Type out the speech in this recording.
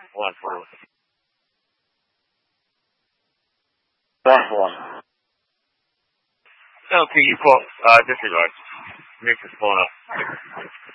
One for One. LT, you call, disregard. Mix is pulling up.